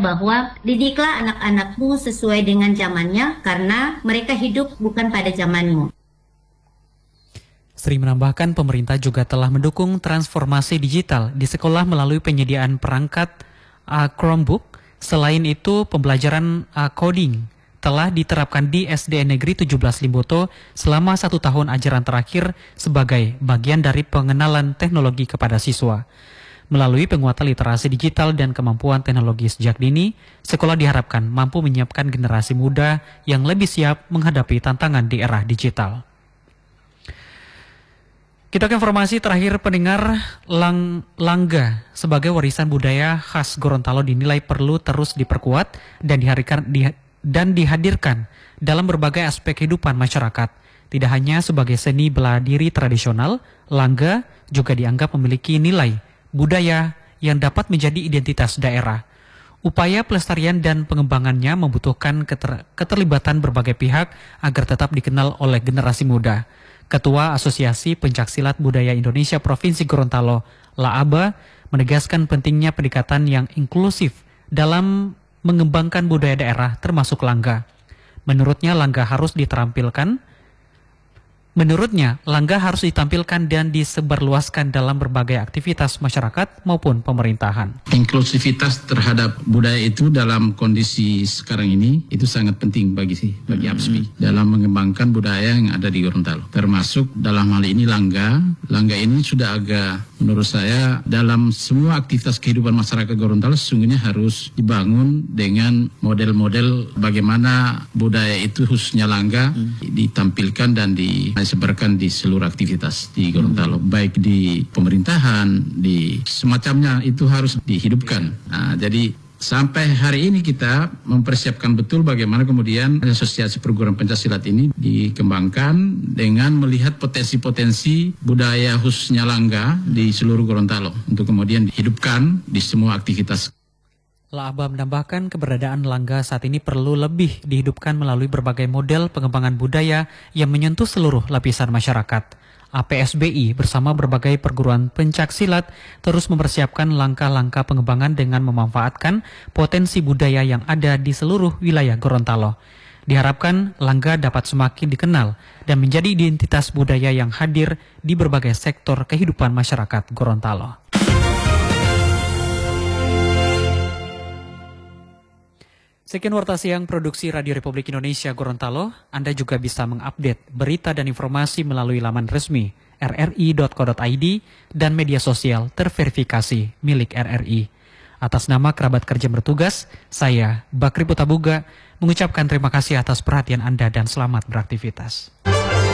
bahwa didiklah anak-anakmu sesuai dengan zamannya karena mereka hidup bukan pada zamanmu. Sri menambahkan pemerintah juga telah mendukung transformasi digital di sekolah melalui penyediaan perangkat Chromebook. Selain itu, pembelajaran coding telah diterapkan di SDN Negeri 17 Limboto selama 1 tahun ajaran terakhir sebagai bagian dari pengenalan teknologi kepada siswa. Melalui penguatan literasi digital dan kemampuan teknologi sejak dini, sekolah diharapkan mampu menyiapkan generasi muda yang lebih siap menghadapi tantangan di era digital. Kita ke informasi terakhir pendengar. Langga sebagai warisan budaya khas Gorontalo dinilai perlu terus diperkuat dan dihadirkan dalam berbagai aspek kehidupan masyarakat. Tidak hanya sebagai seni bela diri tradisional, langga juga dianggap memiliki nilai budaya yang dapat menjadi identitas daerah. Upaya pelestarian dan pengembangannya membutuhkan keterlibatan berbagai pihak agar tetap dikenal oleh generasi muda. Ketua Asosiasi Pencaksilat Budaya Indonesia Provinsi Gorontalo, Laaba, menegaskan pentingnya pendekatan yang inklusif dalam mengembangkan budaya daerah termasuk langga. Menurutnya, langga harus ditampilkan dan disebarluaskan dalam berbagai aktivitas masyarakat maupun pemerintahan. Inklusivitas terhadap budaya itu dalam kondisi sekarang ini itu sangat penting bagi APSPI dalam mengembangkan budaya yang ada di Gorontalo. Termasuk dalam hal ini langga. Langga ini sudah agak menurut saya dalam semua aktivitas kehidupan masyarakat Gorontalo sesungguhnya harus dibangun dengan model-model bagaimana budaya itu khususnya langga ditampilkan dan disebarkan di seluruh aktivitas di Gorontalo, baik di pemerintahan, di semacamnya itu harus dihidupkan. Nah, jadi sampai hari ini kita mempersiapkan betul bagaimana kemudian Asosiasi Perguruan Pencaksilat ini dikembangkan dengan melihat potensi-potensi budaya khususnya langga di seluruh Gorontalo untuk kemudian dihidupkan di semua aktivitas. Laaba menambahkan keberadaan langga saat ini perlu lebih dihidupkan melalui berbagai model pengembangan budaya yang menyentuh seluruh lapisan masyarakat. APSBI bersama berbagai perguruan pencaksilat terus mempersiapkan langkah-langkah pengembangan dengan memanfaatkan potensi budaya yang ada di seluruh wilayah Gorontalo. Diharapkan langga dapat semakin dikenal dan menjadi identitas budaya yang hadir di berbagai sektor kehidupan masyarakat Gorontalo. Sekian Warta Siang Produksi Radio Republik Indonesia Gorontalo. Anda juga bisa mengupdate berita dan informasi melalui laman resmi rri.co.id dan media sosial terverifikasi milik RRI. Atas nama kerabat kerja bertugas, saya Bakri Putabuga mengucapkan terima kasih atas perhatian Anda dan selamat beraktivitas.